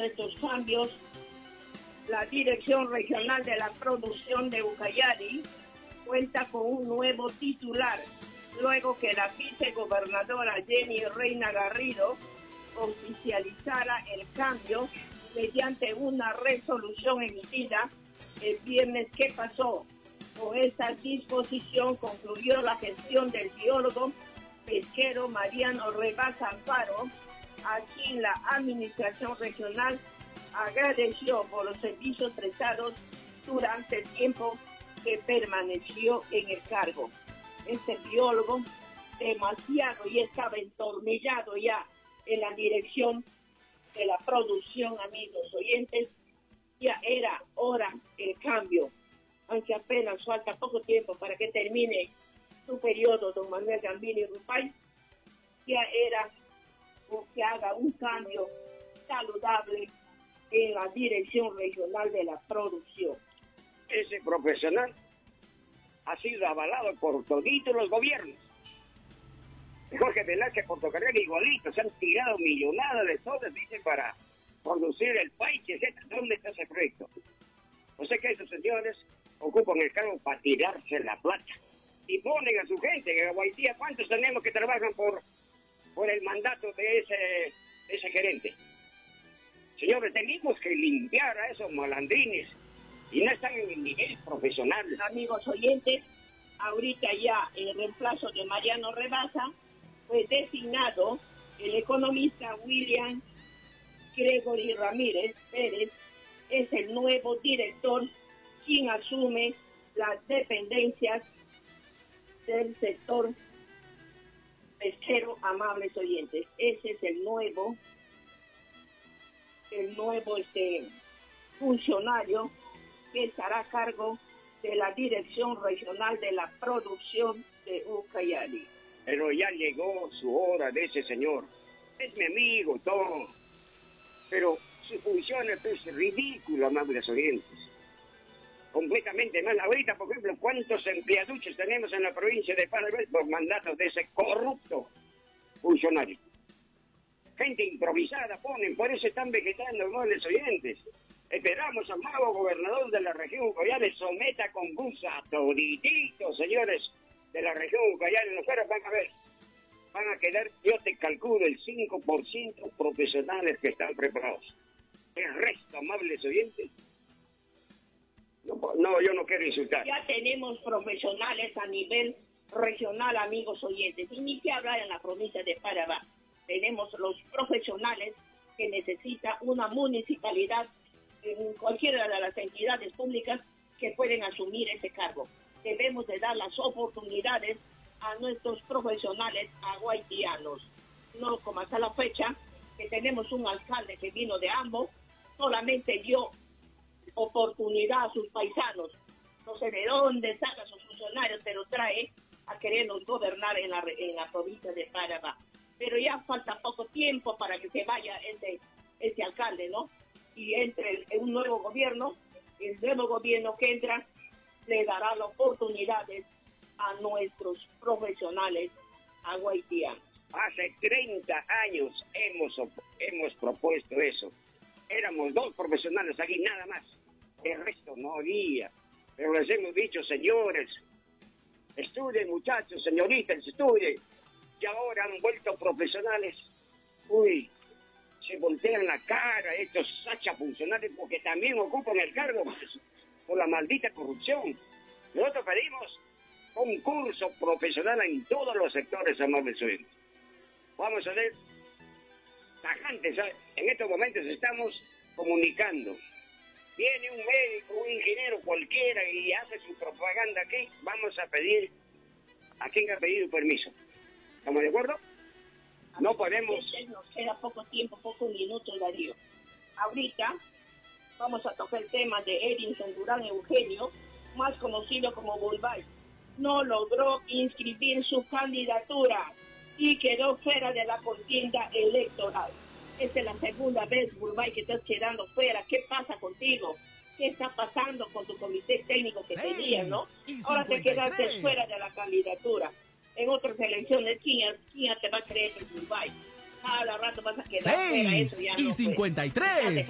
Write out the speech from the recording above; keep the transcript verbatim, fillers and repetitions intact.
de estos cambios, la Dirección Regional de la Producción de Ucayali cuenta con un nuevo titular, luego que la vicegobernadora Jenny Reina Garrido oficializara el cambio mediante una resolución emitida el viernes que pasó. Con esta disposición concluyó la gestión del biólogo pesquero Mariano Rebasa Amparo, a quien la Administración Regional agradeció por los servicios prestados durante el tiempo que permaneció en el cargo. Este biólogo, demasiado, y estaba entornillado ya en la dirección de la producción, amigos oyentes, ya era hora el cambio, aunque apenas falta poco tiempo para que termine su periodo, don Manuel Gambini Rupay, ya era que haga un cambio saludable en la Dirección Regional de la Producción. Ese profesional ha sido avalado por toditos los gobiernos. Jorge Velázquez, Portocarrera, igualito, se han tirado millonadas de soles, dicen, para producir el país, etcétera. ¿Dónde está ese proyecto? O sea que esos señores ocupan el cargo para tirarse la plata y ponen a su gente. En Guaitía, ¿cuántos tenemos que trabajan por, por el mandato de ese, de ese gerente? Señores, tenemos que limpiar a esos malandrines y no están en el nivel profesional. Amigos oyentes, ahorita ya en reemplazo de Mariano Rebasa fue designado el economista William Gregory Ramírez Pérez, es el nuevo director quien asume las dependencias del sector pesquero, amables oyentes. Ese es el nuevo, el nuevo este, funcionario que estará a cargo de la Dirección Regional de la Producción de Ucayali. Pero ya llegó su hora de ese señor. Es mi amigo, todo. Pero su función es ridícula, amables oyentes. Completamente mal. Ahorita, por ejemplo, ¿cuántos empleaduchos tenemos en la provincia de Paraná por mandatos de ese corrupto funcionario? Gente improvisada ponen, por eso están vegetando, amables oyentes. Esperamos al nuevo gobernador de la región Ucayali someta con gusa a todititos, señores de la región Ucayali. Nosotros van a ver, van a quedar, yo te calculo, el cinco por ciento profesionales que están preparados. El resto, amables oyentes, no, no, yo no quiero insultar. Ya tenemos profesionales a nivel regional, amigos oyentes, y ni que hablar en la provincia de Paraná. Tenemos los profesionales que necesita una municipalidad en cualquiera de las entidades públicas que pueden asumir ese cargo. Debemos de dar las oportunidades a nuestros profesionales aguaitianos. No como hasta la fecha, que tenemos un alcalde que vino de ambos, solamente dio oportunidad a sus paisanos. No sé de dónde saca a sus funcionarios, pero trae a querernos gobernar en la, en la provincia de Paraná. Pero ya falta poco tiempo para que se vaya ese, ese alcalde, ¿no? Y entre un nuevo gobierno, el nuevo gobierno que entra le dará las oportunidades a nuestros profesionales aguaitianos. Hace treinta años hemos, hemos propuesto eso. Éramos dos profesionales aquí, nada más. El resto no había. Pero les hemos dicho, señores, estudien, muchachos, señoritas, estudien. Y ahora han vuelto profesionales. Uy, se voltean la cara estos sacha funcionarios porque también ocupan el cargo por la maldita corrupción. Nosotros pedimos concurso profesional en todos los sectores, amables oyentes. Vamos a ver, tajantes, ¿sabes? En estos momentos estamos comunicando. Viene un médico, un ingeniero cualquiera y hace su propaganda aquí. Vamos a pedir a quien ha pedido permiso. ¿Estamos de acuerdo? No podemos... Nos queda poco tiempo, pocos minutos, Darío. Ahorita vamos a tocar el tema de Edinson Durán Eugenio, más conocido como Bulbay. No logró inscribir su candidatura y quedó fuera de la contienda electoral. Esta es la segunda vez, Bulbay, que estás quedando fuera. ¿Qué pasa contigo? ¿Qué está pasando con tu comité técnico que tenías, no? Ahora te quedaste fuera de la candidatura. En otras elecciones, ¿quién, quién te va a creer en Bulbay? A la rato vas a quedar fuera, eso ya no y cincuenta y tres.